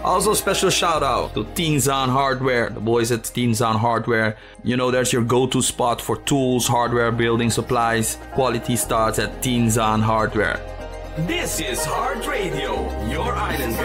Also, special shout out to Tinzan Hardware, the boys at Tinzan Hardware. You know, there's your go-to spot for tools, hardware, building supplies. Quality starts at Tinzan Hardware. This is Heart Radio, your island.